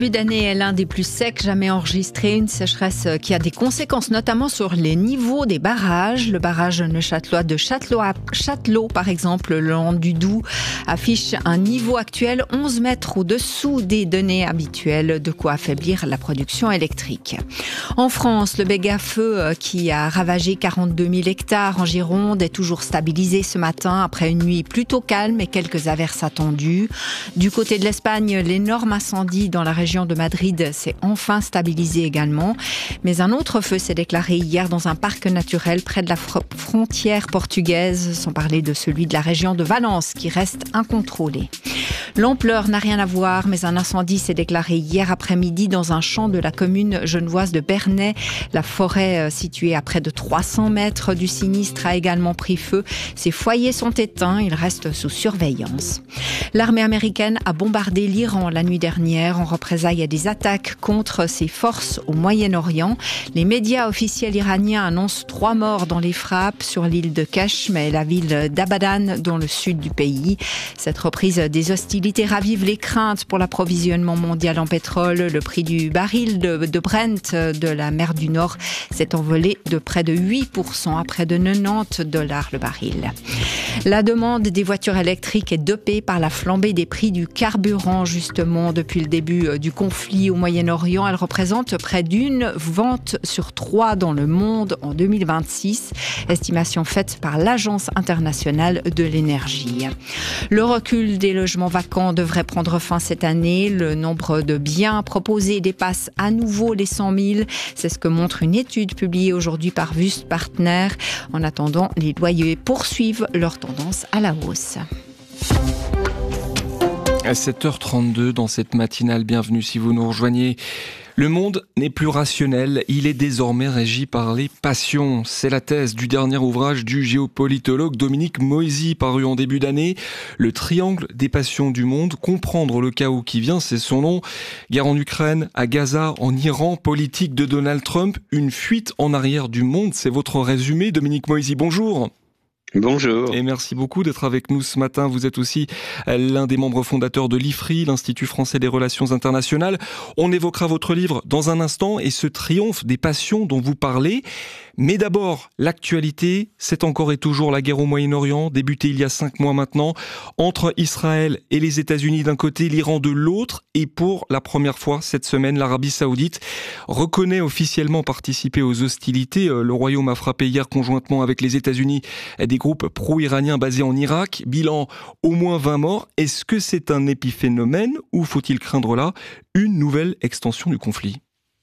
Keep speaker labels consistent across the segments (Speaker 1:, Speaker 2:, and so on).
Speaker 1: Le début d'année est l'un des plus secs jamais enregistrés, une sécheresse qui a des conséquences notamment sur les niveaux des barrages. Le barrage neuchâtelois de Châtellot, par exemple, le long du Doubs, affiche un niveau actuel 11 mètres au-dessous des données habituelles, de quoi affaiblir la production électrique. En France, le méga-feu qui a ravagé 42 000 hectares en Gironde est toujours stabilisé ce matin après une nuit plutôt calme et quelques averses attendues. Du côté de l'Espagne, l'énorme incendie dans la région de Madrid s'est enfin stabilisé également. Mais un autre feu s'est déclaré hier dans un parc naturel près de la frontière portugaise, sans parler de celui de la région de Valence qui reste incontrôlé. L'ampleur n'a rien à voir, mais un incendie s'est déclaré hier après-midi dans un champ de la commune genevoise de Bernay. La forêt située à près de 300 mètres du sinistre a également pris feu. Ses foyers sont éteints, ils restent sous surveillance. L'armée américaine a bombardé l'Iran la nuit dernière en représailles à des attaques contre ses forces au Moyen-Orient. Les médias officiels iraniens annoncent 3 morts dans les frappes sur l'île de Keshm et la ville d'Abadan dans le sud du pays. Cette reprise des hostilités ravive les craintes pour l'approvisionnement mondial en pétrole. Le prix du baril de Brent de la mer du Nord s'est envolé de près de 8% à près de $90 le baril. La demande des voitures électriques est dopée par la flambée des prix du carburant, justement, depuis le début du conflit au Moyen-Orient. Elle représente près d'une vente sur 3 dans le monde en 2026, estimation faite par l'Agence internationale de l'énergie. Le recul des logements vacants devrait prendre fin cette année. Le nombre de biens proposés dépasse à nouveau les 100 000. C'est ce que montre une étude publiée aujourd'hui par Wüst Partner. En attendant, les loyers poursuivent leur tendance à la hausse.
Speaker 2: À 7h32 dans cette matinale, bienvenue si vous nous rejoignez. Le monde n'est plus rationnel, il est désormais régi par les passions. C'est la thèse du dernier ouvrage du géopolitologue Dominique Moïsi, paru en début d'année. Le triangle des passions du monde, comprendre le chaos qui vient, c'est son nom. Guerre en Ukraine, à Gaza, en Iran, politique de Donald Trump, une fuite en arrière du monde, c'est votre résumé. Dominique Moïsi, bonjour.
Speaker 3: Bonjour.
Speaker 2: Et merci beaucoup d'être avec nous ce matin. Vous êtes aussi l'un des membres fondateurs de l'IFRI, l'Institut français des relations internationales. On évoquera votre livre dans un instant et ce triomphe des passions dont vous parlez. Mais d'abord, l'actualité, c'est encore et toujours la guerre au Moyen-Orient, débutée il y a 5 mois maintenant, entre Israël et les États-Unis d'un côté, l'Iran de l'autre. Et pour la première fois cette semaine, l'Arabie Saoudite reconnaît officiellement participer aux hostilités. Le Royaume a frappé hier conjointement avec les États-Unis des groupes pro-iraniens basés en Irak. Bilan, au moins 20 morts. Est-ce que c'est un épiphénomène ou faut-il craindre là une nouvelle extension du conflit ?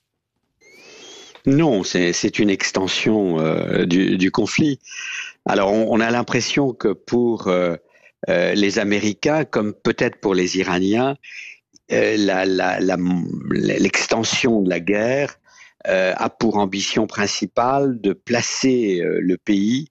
Speaker 3: Non, c'est une extension du conflit. Alors, on a l'impression que pour les Américains, comme peut-être pour les Iraniens, l'extension de la guerre a pour ambition principale de placer leur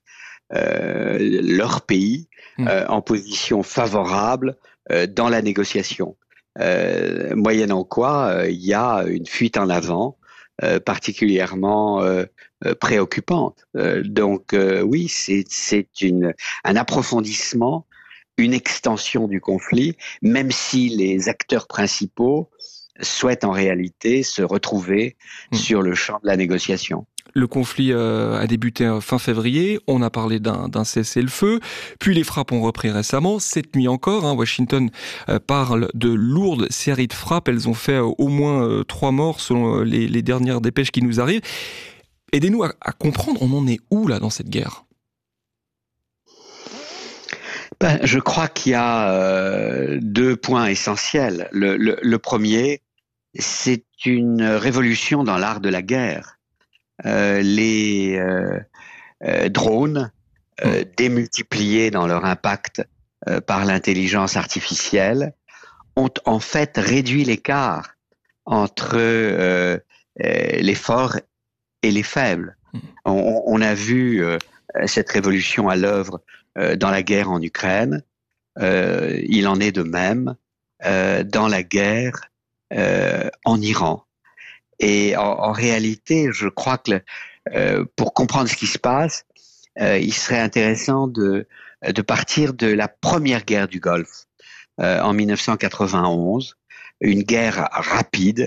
Speaker 3: pays, en position favorable dans la négociation. Moyennant quoi, il y a une fuite en avant particulièrement préoccupante. Donc oui, c'est un approfondissement, une extension du conflit, même si les acteurs principaux souhaitent en réalité se retrouver sur le champ de la négociation.
Speaker 2: Le conflit a débuté fin février, on a parlé d'un cessez-le-feu, puis les frappes ont repris récemment. Cette nuit encore, Washington parle de lourdes séries de frappes, elles ont fait au moins 3 morts selon les dernières dépêches qui nous arrivent. Aidez-nous à comprendre, on en est où là dans cette guerre ?
Speaker 3: Je crois qu'il y a 2 points essentiels. Le premier, c'est une révolution dans l'art de la guerre. Les drones démultipliés dans leur impact par l'intelligence artificielle ont en fait réduit l'écart entre les forts et les faibles. On a vu cette révolution à l'œuvre dans la guerre en Ukraine. Il en est de même dans la guerre en Iran. Et en réalité, je crois que pour comprendre ce qui se passe, il serait intéressant de partir de la première guerre du Golfe en 1991, une guerre rapide